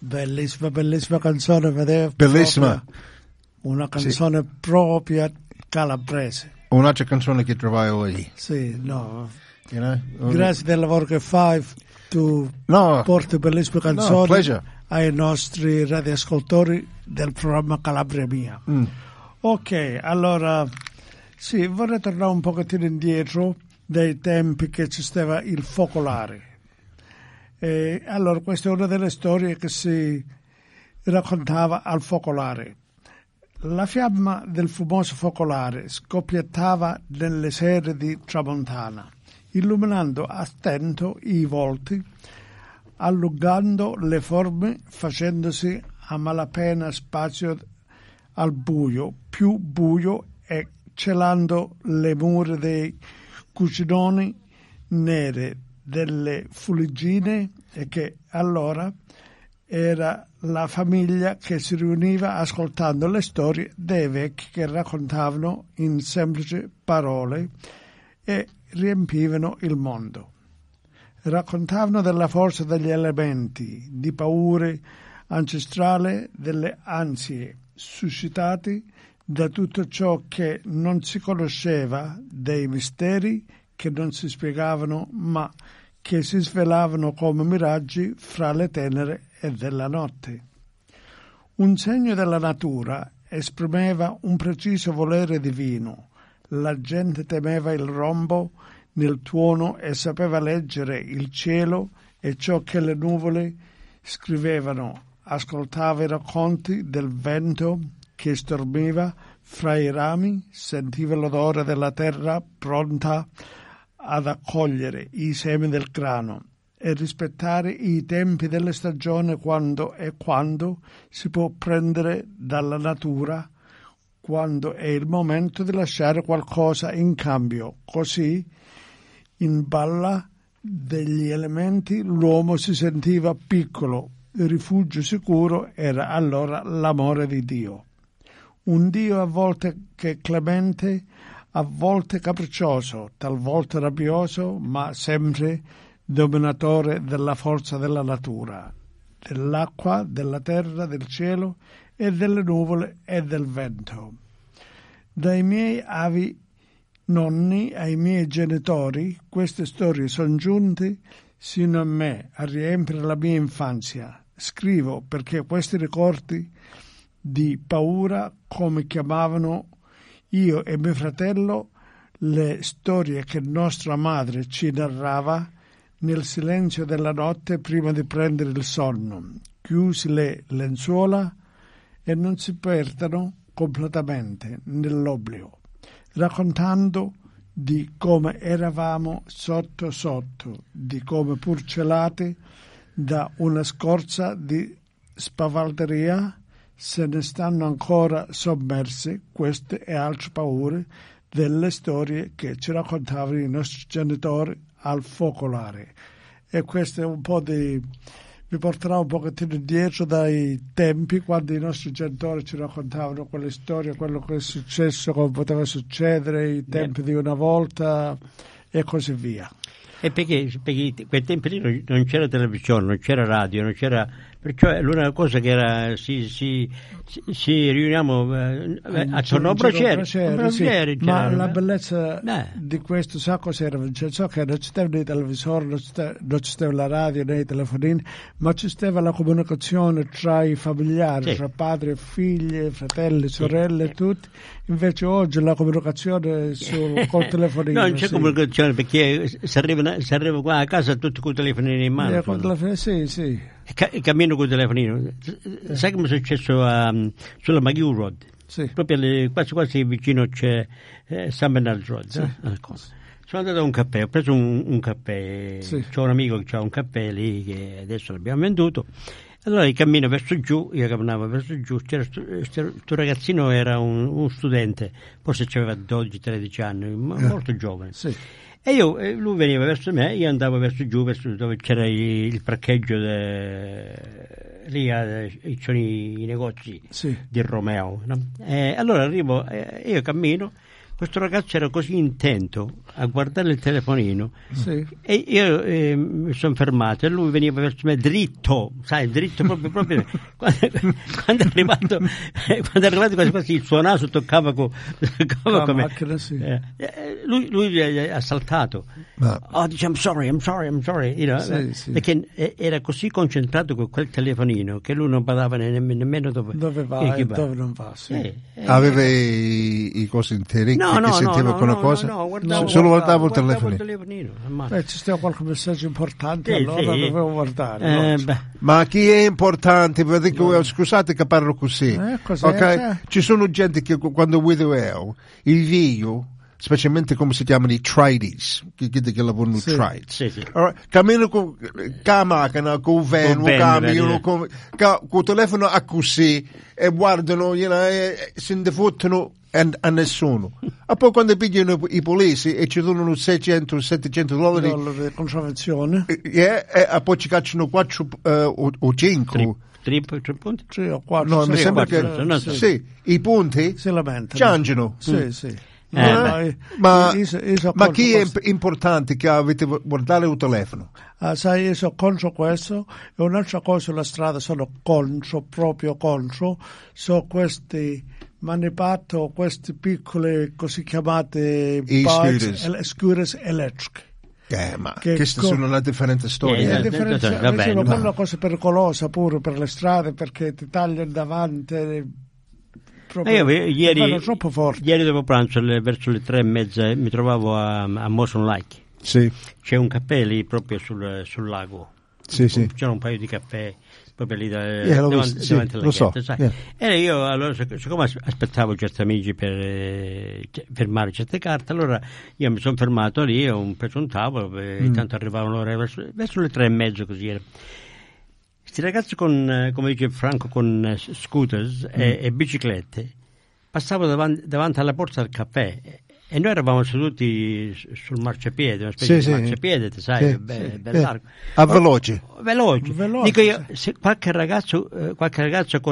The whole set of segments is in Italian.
Bellissima canzone, vedete? Bellissima. Una canzone propria calabrese. Un'altra canzone che trovai lì. Sì, no. You know? Grazie del lavoro che fai, tu porti bellissime canzoni ai nostri radioascoltatori del programma Calabria Mia. Ok, allora sì, vorrei tornare un pochettino indietro dai tempi che ci stava il focolare. Allora, questa è una delle storie che si raccontava al focolare. La fiamma del fumoso focolare scoppiettava nelle sere di tramontana, illuminando a stento i volti, allungando le forme, facendosi a malapena spazio al buio, più buio, e celando le mura dei cucinoni nere delle fuliggine, e che allora era la famiglia che si riuniva ascoltando le storie dei vecchi che raccontavano in semplici parole e riempivano il mondo. Raccontavano della forza degli elementi, di paure ancestrali, delle ansie suscitate da tutto ciò che non si conosceva, dei misteri che non si spiegavano ma che si svelavano come miraggi fra le tenere e della notte. Un segno della natura esprimeva un preciso volere divino. La gente temeva il rombo nel tuono e sapeva leggere il cielo e ciò che le nuvole scrivevano. Ascoltava i racconti del vento che stormiva fra i rami, sentiva l'odore della terra pronta ad accogliere i semi del grano e rispettare i tempi delle stagioni quando si può prendere dalla natura, quando è il momento di lasciare qualcosa in cambio. Così, in balla degli elementi, l'uomo si sentiva piccolo. Il rifugio sicuro era allora l'amore di Dio. Un Dio a volte che clemente, a volte capriccioso, talvolta rabbioso, ma sempre dominatore della forza della natura, dell'acqua, della terra, del cielo e delle nuvole e del vento. Dai miei avi nonni ai miei genitori queste storie sono giunte sino a me a riempire la mia infanzia. Scrivo perché questi ricordi di paura, come chiamavano io e mio fratello, le storie che nostra madre ci narrava nel silenzio della notte prima di prendere il sonno, chiusi le lenzuola e non si perdano completamente nell'oblio, raccontando di come eravamo sotto, di come pur celati da una scorza di spavalderia se ne stanno ancora sommerse queste e altre paure delle storie che ci raccontavano i nostri genitori al focolare. E questo è un po' vi porterà un pochettino indietro dai tempi quando i nostri genitori ci raccontavano quelle storie, quello che è successo, come poteva succedere, i tempi di una volta e così via. E perché quei tempi lì non c'era televisione, non c'era radio, non c'era, perciò l'unica cosa che era si riuniamo attorno a un braciere, sì. Ma la bellezza di questo, sa cos'era? So che non c'era il televisore, non c'era la radio né i telefonini, ma c'era la comunicazione tra i familiari, tra padri e figli, fratelli, sorelle, tutti. Invece oggi la comunicazione col telefonino. Non c'è comunicazione perché si arriva qua a casa tutti con il telefonino in mano. Sì. Cammino con il telefonino. Sai come è successo sulla McGill Road? Sì. Proprio quasi vicino c'è San Bernard Road. Sì. Sono andato a un caffè, ho preso un caffè. Sì. C'ho un amico che ha un caffè lì che adesso l'abbiamo venduto. Allora io cammino verso giù, c'era questo ragazzino, era un studente, forse aveva 12-13 anni, molto giovane. Sì. E lui veniva verso me, io andavo verso giù, verso dove c'era il parcheggio, lì c'erano i negozi di Romeo. No? Allora arrivo, io cammino, questo ragazzo era così intento a guardare il telefonino, sì. E io mi sono fermato e lui veniva verso me dritto, sai, dritto proprio quando è arrivato quasi quasi il suo naso toccava con me. Macchina, sì. Lui ha saltato. Dice I'm sorry, you know, sì. perché era così concentrato con quel telefonino che lui non badava nemmeno dove va e dove non va. Sì. Aveva i cosi interi che sentiva con una cosa? No, solo guardavo il telefonino. Ci sta qualche messaggio importante, allora dovevo guardare. Ma chi è importante? Scusate che parlo così. Okay? Ci sono gente che quando vedo il video, specialmente come si chiamano i tradies, che lavorano trades. Sì. Cammino con la macchina, con il van, cambio, con il telefono a così e guardano, e se ne fottono a nessuno. E poi quando pigliano i polizzi e ci donano $700 di contravvenzione, e poi ci cacciano 4 o 5. 3 punti? 3 o 4. No, mi sembra che sì, i punti si lamentano. Changiano. Sì. Ma chi è importante che avete guardare il telefono? Sai, io sono contro questo, e un'altra cosa sulla strada sono proprio contro, sono questi manipato, questi piccoli così chiamate scooters elettriche. Ma queste sono una differente storia. Sono una cosa pericolosa pure per le strade, perché ti tagliano davanti. Ieri troppo forte. Ieri dopo pranzo verso le 3:30 mi trovavo a Motion Lake. Sì. C'è un caffè lì proprio sul lago. Sì. C'era un paio di caffè proprio lì davanti alla chiesa, sai. E io allora, siccome aspettavo certi amici per firmare certe carte, allora io mi sono fermato lì, ho preso un tavolo e intanto arrivavano loro verso le 3:30 così era. Questi ragazzi come dice Franco, con scooters e biciclette passavano davanti alla porta del caffè e noi eravamo seduti sul marciapiede, una specie di marciapiede, sai, ben largo. Veloce. Dico io, se qualche ragazzo con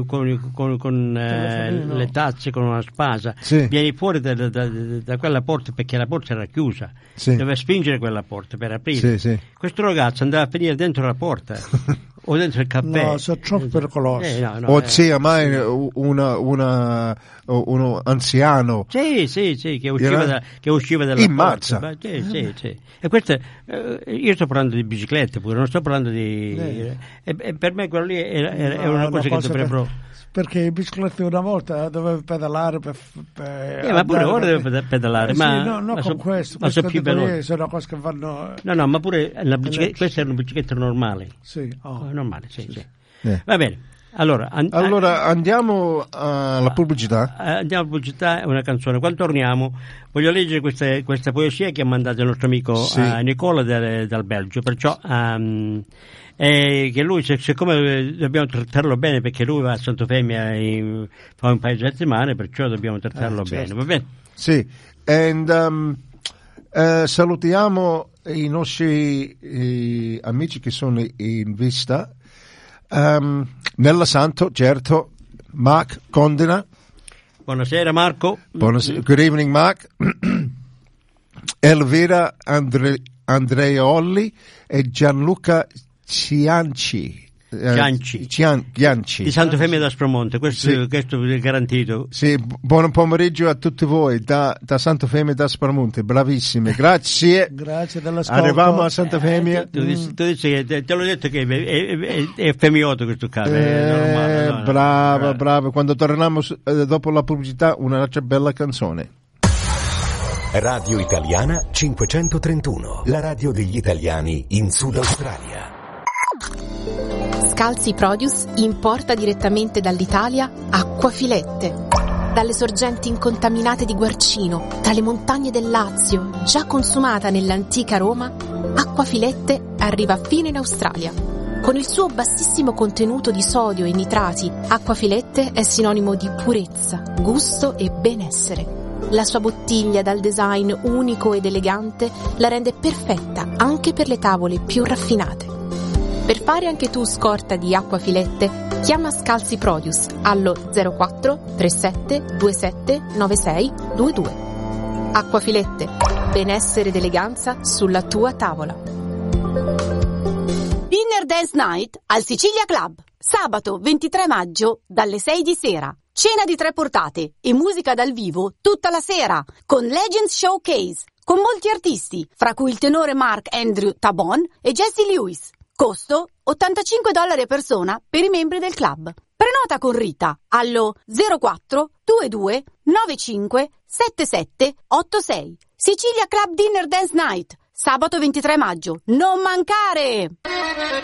le tazze, con una spasa, viene fuori da quella porta, perché la porta era chiusa, doveva spingere quella porta per aprire. Questo ragazzo andava a finire dentro la porta. O dentro il caffè. No, sono troppo pericolosi. Sia mai uno anziano. Sì, che usciva dalla in marcia. Sì. E questo, io sto parlando di biciclette pure, non sto parlando di. E per me quello lì è una cosa che dovrebbero. Perché in bicicletta una volta dovevo pedalare ma pure ora devo pedalare, con questo sono più veloci. Sono una cosa che vanno. No, ma pure queste erano biciclette normali. Normali, sì. Va bene. Allora andiamo alla pubblicità. Andiamo alla pubblicità, è una canzone. Quando torniamo voglio leggere questa poesia che ha mandato il nostro amico Nicola dal Belgio, perciò che lui, siccome dobbiamo trattarlo bene, perché lui va a Sant'Eufemia fa un paio di settimane, perciò dobbiamo trattarlo bene, va bene? Sì, salutiamo i nostri amici che sono in vista. Nella Santo, certo, Mark Condena. Buonasera Marco. Good evening Mark. Elvira Andreoli e Gianluca Cianci di Sant'Eufemia d'Aspromonte, questo è garantito. Sì, buon pomeriggio a tutti voi da Sant'Eufemia d'Aspromonte, bravissime, grazie dell'ascolto. Arriviamo a Sant'Eufemia. Tu dici che te l'ho detto che è femioto questo caso, è normale. Brava, quando torniamo dopo la pubblicità un'altra bella canzone. Radio Italiana 531, la radio degli italiani in Sud Australia. Scalzi Produce importa direttamente dall'Italia acquafilette. Dalle sorgenti incontaminate di Guarcino, tra le montagne del Lazio, già consumata nell'antica Roma, acquafilette arriva fino in Australia. Con il suo bassissimo contenuto di sodio e nitrati, acquafilette è sinonimo di purezza, gusto e benessere. La sua bottiglia dal design unico ed elegante la rende perfetta anche per le tavole più raffinate. Per fare anche tu scorta di acquafilette, chiama Scalzi Produce allo 04 37 27 96 22. Acquafilette, benessere ed eleganza sulla tua tavola. Dinner Dance Night al Sicilia Club, sabato 23 maggio dalle 6 di sera. Cena di 3 portate e musica dal vivo tutta la sera con Legends Showcase, con molti artisti, fra cui il tenore Mark Andrew Tabon e Jesse Lewis. Costo $85 a persona per i membri del club. Prenota con Rita allo 04 22 95 77 86. Sicilia Club Dinner Dance Night, sabato 23 maggio. Non mancare!